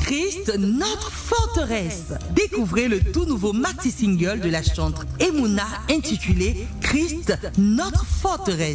Christ, notre forteresse. Découvrez le tout nouveau maxi-single de la chanteuse Emouna intitulé Christ, notre forteresse.